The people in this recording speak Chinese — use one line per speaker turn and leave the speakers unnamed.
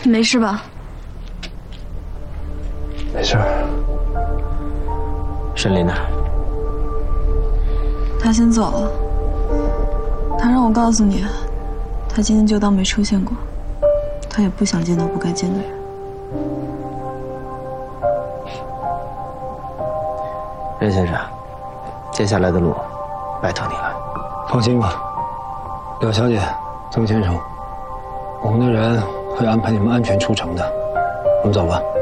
没事吧？
没事。
沈林呢？
他先走了。他让我告诉你，他今天就当没出现过。他也不想见到不该见的人。
任先生，接下来的路，拜托你了。
放心吧，廖小姐、曾先生，我们的人会安排你们安全出城的。我们走吧。